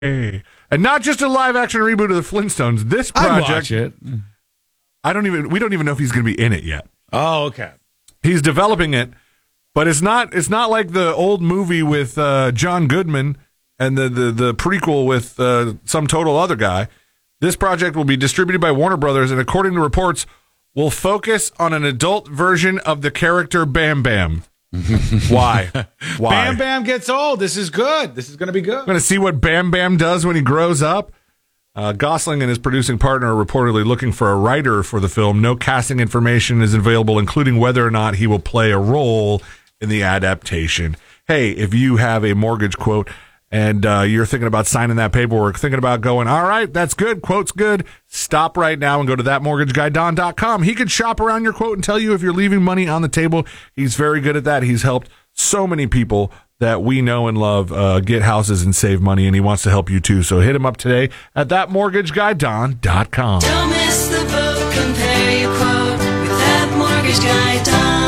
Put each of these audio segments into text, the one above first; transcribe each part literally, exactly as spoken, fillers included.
And not just a live-action reboot of the Flintstones. This project, I'd watch it. I don't even. We don't even know if he's going to be in it yet. Oh, okay. He's developing it, but it's not. It's not like the old movie with uh, John Goodman and the the, the prequel with uh, some total other guy. This project will be distributed by Warner Brothers, and according to reports, will focus on an adult version of the character Bam Bam. Why? Why? Bam Bam gets old. This is good. This is going to be good. I'm going to see what Bam Bam does when he grows up. Uh, Gosling and his producing partner are reportedly looking for a writer for the film. No casting information is available, including whether or not he will play a role in the adaptation. Hey, if you have a mortgage quote and uh, you're thinking about signing that paperwork, thinking about going, all right, that's good, quote's good, stop right now and go to that mortgage guy don dot com. He can shop around your quote and tell you if you're leaving money on the table. He's very good at that. He's helped so many people that we know and love uh, get houses and save money, and he wants to help you too. So hit him up today at that mortgage guy don dot com. Don't miss the boat. Compare your quote with that mortgage guy don dot com.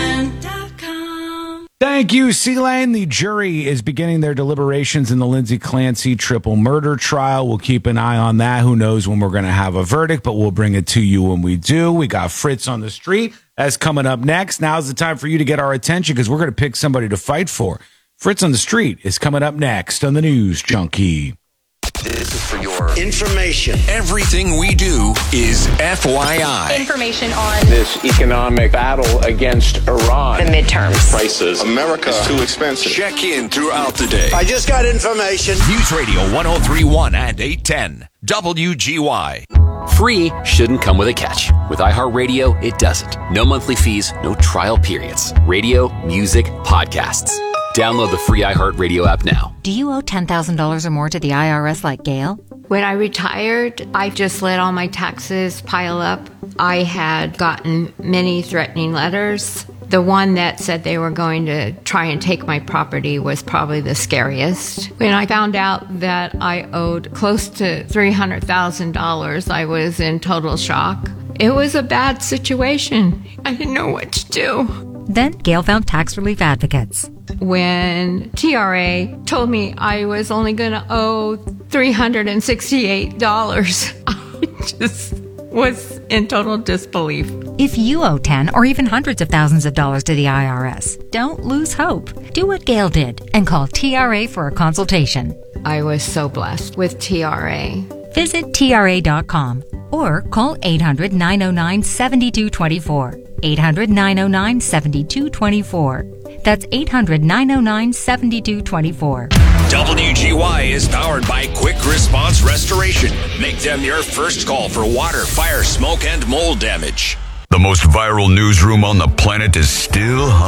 Thank you, C-Lane. The jury is beginning their deliberations in the Lindsay Clancy triple murder trial. We'll keep an eye on that. Who knows when we're going to have a verdict, but we'll bring it to you when we do. We got Fritz on the street. That's coming up next. Now's the time for you to get our attention because we're going to pick somebody to fight for. Fritz on the street is coming up next on the News Junkie. This is for your information. Everything we do is F Y I. Information on this economic battle against Iran. the midterms. Prices. America is too expensive. Check in throughout the day. I just got information. News Radio one oh three point one and eight ten W G Y. Free shouldn't come with a catch. With iHeartRadio, it doesn't. No monthly fees, no trial periods. Radio, music, podcasts. Download the free iHeartRadio app now. Do you owe ten thousand dollars or more to the I R S like Gail? When I retired, I just let all my taxes pile up. I had gotten many threatening letters. The one that said they were going to try and take my property was probably the scariest. When I found out that I owed close to three hundred thousand dollars, I was in total shock. It was a bad situation. I didn't know what to do. Then Gail found Tax Relief Advocates. When T R A told me I was only going to owe three hundred sixty-eight dollars, I just was in total disbelief. If you owe ten or even hundreds of thousands of dollars to the I R S, don't lose hope. Do what Gail did and call T R A for a consultation. I was so blessed with T R A. Visit T R A dot com or call eight hundred, nine oh nine, seven two two four. eight hundred, nine oh nine, seven two two four. That's eight hundred, nine oh nine, seven two two four. W G Y is powered by Quick Response Restoration. Make them your first call for water, fire, smoke, and mold damage. The most viral newsroom on the planet is still